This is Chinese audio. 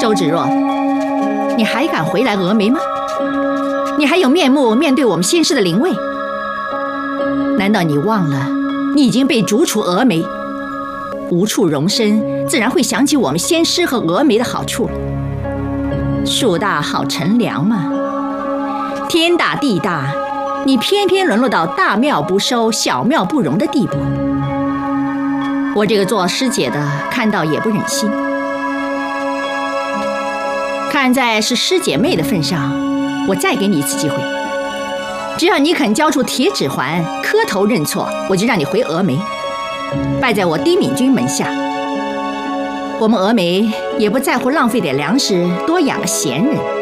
周芷若，你还敢回来峨眉吗？你还有面目面对我们先师的灵位？难道你忘了，你已经被逐出峨眉，无处容身，自然会想起我们先师和峨眉的好处了。树大好乘凉嘛，天大地大，你偏偏沦落到大庙不收、小庙不容的地步。我这个做师姐的看到也不忍心。看在是师姐妹的份上，我再给你一次机会，只要你肯交出铁指环，磕头认错，我就让你回峨眉，拜在我低敏君门下。我们峨眉也不在乎浪费点粮食，多养个闲人。